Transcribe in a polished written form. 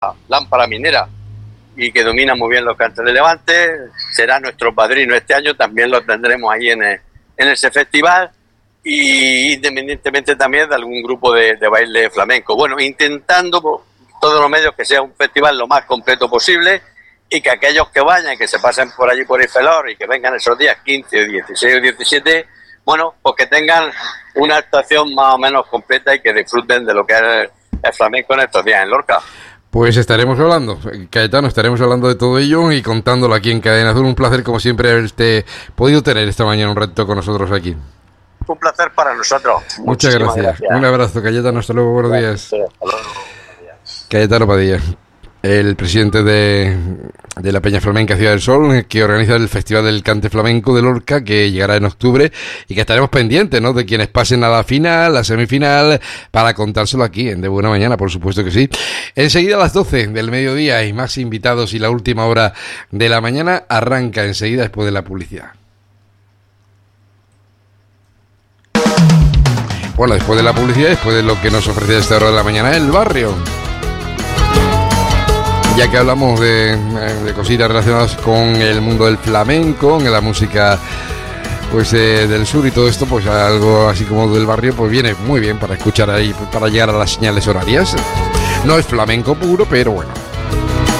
lámpara minera y que domina muy bien los cantes de Levante. Será nuestro padrino este año, también lo tendremos ahí en ese festival, y independientemente también de algún grupo de baile flamenco. Bueno, intentando por todos los medios que sea un festival lo más completo posible, y que aquellos que vayan, que se pasen por allí por Ifelor y que vengan esos días 15, 16 o 17, bueno, pues que tengan una actuación más o menos completa y que disfruten de lo que es el flamenco en estos días en Lorca. Pues estaremos hablando, Cayetano, estaremos hablando de todo ello y contándolo aquí en Cadena Azul. Un placer, como siempre, haberte podido tener esta mañana un rato con nosotros aquí. Un placer para nosotros. Muchas gracias. Un abrazo, Cayetano. Hasta luego. Buenos días. Hasta luego. Cayetano Padilla, el presidente de la Peña Flamenca Ciudad del Sol, que organiza el Festival del Cante Flamenco de Lorca, que llegará en octubre, y que estaremos pendientes, ¿no?, de quienes pasen a la final, la semifinal, para contárselo aquí en De Buena Mañana, por supuesto que sí. Enseguida a las 12 del mediodía hay más invitados, y la última hora de la mañana arranca enseguida después de la publicidad. Bueno, después de la publicidad, después de lo que nos ofrece a esta hora de la mañana el barrio. Ya que hablamos de cositas relacionadas con el mundo del flamenco, en la música pues del sur y todo esto, pues algo así como del barrio, pues viene muy bien para escuchar ahí, para llegar a las señales horarias. No es flamenco puro, pero bueno.